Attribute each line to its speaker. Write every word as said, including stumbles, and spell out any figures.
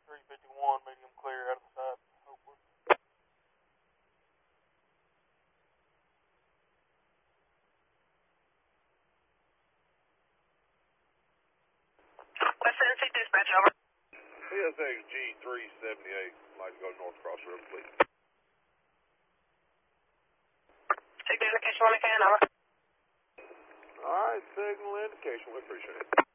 Speaker 1: three fifty-one, medium clear out of the side. Hopefully.
Speaker 2: West Tennessee dispatch, over.
Speaker 3: P S X G three seventy-eight, like to go North Cross River, please.
Speaker 2: Signal indication when I can, over.
Speaker 3: All right, signal indication, we appreciate it.